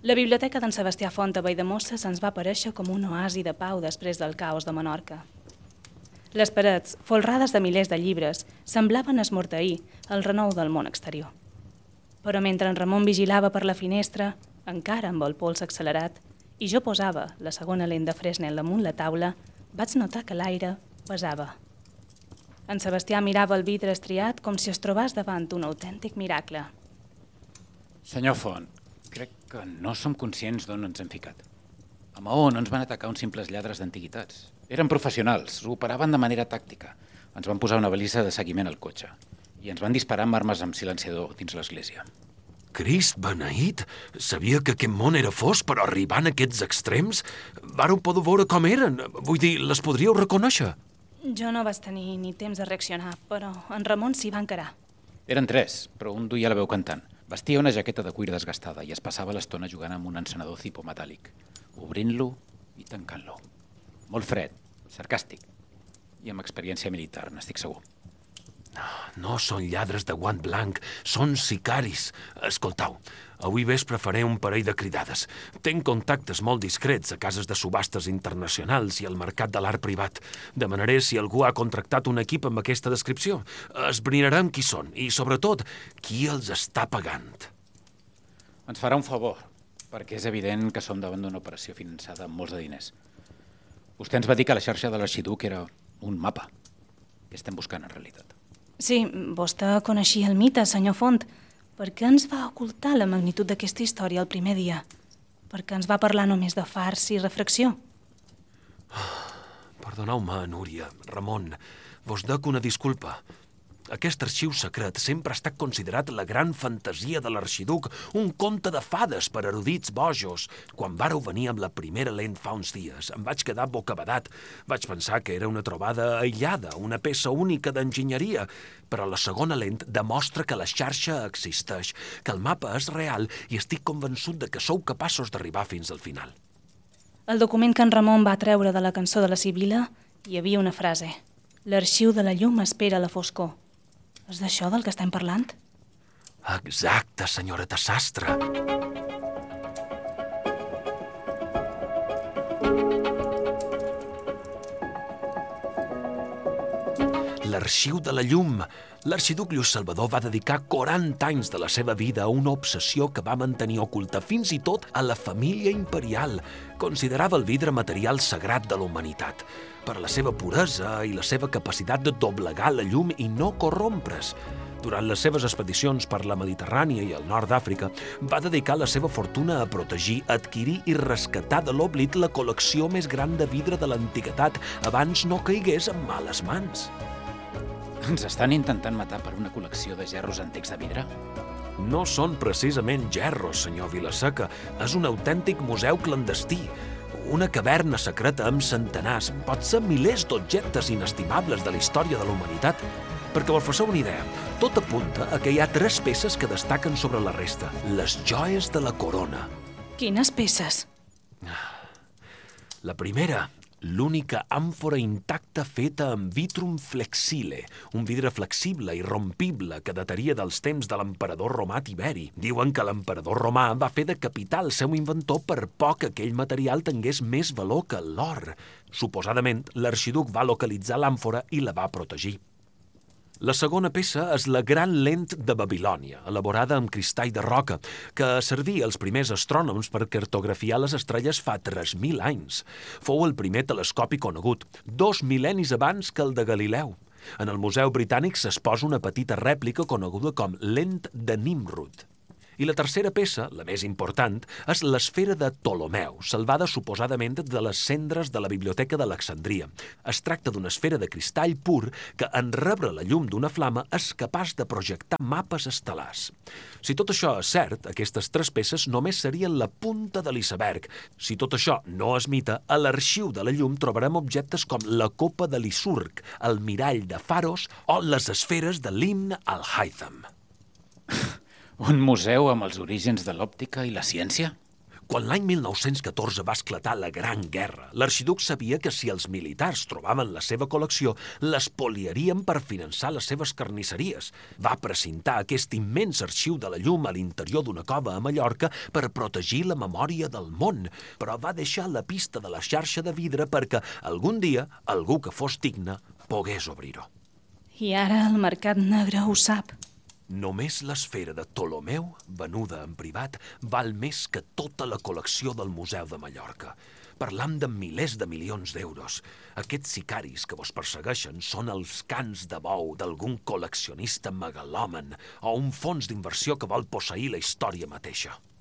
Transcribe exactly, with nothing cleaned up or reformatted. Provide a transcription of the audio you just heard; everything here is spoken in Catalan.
La biblioteca d'en Sebastià Font a Valldemossa se'ns va aparèixer com un oasi de pau després del caos de Menorca. Les parets, folrades de milers de llibres, semblaven esmorteir el renou del món exterior. Però mentre en Ramon vigilava per la finestra, encara amb el pols accelerat, i jo posava la segona lent de Fresnel damunt la taula, vaig notar que l'aire pesava. En Sebastià mirava el vidre estriat com si es trobés davant un autèntic miracle. Senyor Font, crec que no som conscients d'on ens hem ficat. A Maó no ens van atacar uns simples lladres d'antiguitats. Eren professionals, operaven de manera tàctica. Ens van posar una balisa de seguiment al cotxe i ens van disparar amb armes amb silenciador dins l'església. Crist beneït! Sabia que aquest món era fosc, però arribant a aquests extrems, vàreu poder veure com eren. Vull dir, les podríeu reconèixer. Jo no vaig tenir ni temps de reaccionar, però en Ramon s'hi va encarar. Eren tres, però un duia la veu cantant. Vestia una jaqueta de cuir desgastada i es passava l'estona jugant amb un encenedor Zippo metàl·lic, obrint-lo i tancant-lo. Molt fred, sarcàstic i amb experiència militar, n'estic segur. No són lladres de guant blanc, són sicaris. Escoltau, avui vespre faré un parell de cridades. Tenc contactes molt discrets a cases de subhastes internacionals i al mercat de l'art privat. Demanaré si algú ha contractat un equip amb aquesta descripció. Esbrinarem qui són i, sobretot, qui els està pagant. Ens farà un favor, perquè és evident que som davant d'una operació finançada amb molts de diners. Vostè ens va dir que la xarxa de l'arxiduc era un mapa. Què estem buscant, en realitat? Sí, vostè coneixia el mite, senyor Font. Per què ens va ocultar la magnitud d'aquesta història el primer dia? Per què ens va parlar només de fars i refracció? Perdoneu-me, Núria, Ramon, vos dec una disculpa. Aquest arxiu secret sempre ha estat considerat la gran fantasia de l'arxiduc, un conte de fades per erudits bojos. Quan vàreu venir amb la primera lent fa uns dies, em vaig quedar bocabadat. Vaig pensar que era una trobada aïllada, una peça única d'enginyeria, però la segona lent demostra que la xarxa existeix, que el mapa és real i estic convençut de que sou capaços d'arribar fins al final. El document que en Ramon va treure de la cançó de la Sibila hi havia una frase. L'arxiu de la llum espera la foscor. És d'això del que estem parlant? Exacte, senyoreta Sastre. L'arxiu de la llum. L'arxiduc Lluís Salvador va dedicar quaranta anys de la seva vida a una obsessió que va mantenir oculta fins i tot a la família imperial. Considerava el vidre material sagrat de la humanitat, per la seva puresa i la seva capacitat de doblegar la llum i no corrompre's. Durant les seves expedicions per la Mediterrània i el nord d'Àfrica, va dedicar la seva fortuna a protegir, adquirir i rescatar de l'oblit la col·lecció més gran de vidre de l'antiguitat abans no caigués en males mans. Ens estan intentant matar per una col·lecció de gerros antics de vidre? No són precisament gerros, senyor Vilaseca. És un autèntic museu clandestí. Una caverna secreta amb centenars, potser milers d'objectes inestimables de la història de la humanitat. Perquè vos faceu una idea, tot apunta a que hi ha tres peces que destaquen sobre la resta. Les joies de la corona. Quines peces? La primera, l'única àmfora intacta feta amb vitrum flexile, un vidre flexible i rompible que dataria dels temps de l'emperador romà Tiberi. Diuen que l'emperador romà va fer decapitar el seu inventor per por que aquell material tingués més valor que l'or. Suposadament, l'arxiduc va localitzar l'àmfora i la va protegir. La segona peça és la gran lent de Babilònia, elaborada amb cristall de roca, que servia als primers astrònoms per cartografiar les estrelles fa tres mil anys. Fou el primer telescopi conegut, dos mil·lennis abans que el de Galileu. En el Museu Britànic s'exposa una petita rèplica coneguda com lent de Nimrud. I la tercera peça, la més important, és l'esfera de Ptolomeu, salvada suposadament de les cendres de la Biblioteca d'Alexandria. Es tracta d'una esfera de cristall pur que, en rebre la llum d'una flama, és capaç de projectar mapes estel·lars. Si tot això és cert, aquestes tres peces només serien la punta de l'iceberg. Si tot això no és mite, a l'arxiu de la llum trobarem objectes com la copa de Lisurg, el mirall de Faros o les esferes de l'himne al Haytham. Un museu amb els orígens de l'òptica i la ciència? Quan l'any mil nou-cents catorze va esclatar la Gran Guerra, l'arxiduc sabia que si els militars trobaven la seva col·lecció, l'espoliarien per finançar les seves carnisseries. Va precintar aquest immens arxiu de la llum a l'interior d'una cova a Mallorca per protegir la memòria del món, però va deixar la pista de la xarxa de vidre perquè algun dia algú que fos digne pogués obrir-ho. I ara el mercat negre ho sap. Només l'esfera de Ptolomeu, venuda en privat, val més que tota la col·lecció del Museu de Mallorca. Parlam de milers de milions d'euros. Aquests sicaris que vos persegueixen són els cans de bou d'algun col·leccionista megalòman o un fons d'inversió que vol posseir la història mateixa.